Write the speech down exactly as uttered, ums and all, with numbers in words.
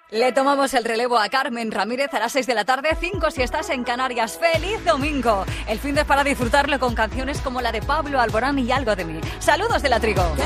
Le tomamos el relevo a Carmen Ramírez a las seis de la tarde, cinco si estás en Canarias. ¡Feliz domingo! El fin de para disfrutarlo con canciones como la de Pablo Alborán y Algo de mí. Saludos de La Trigo.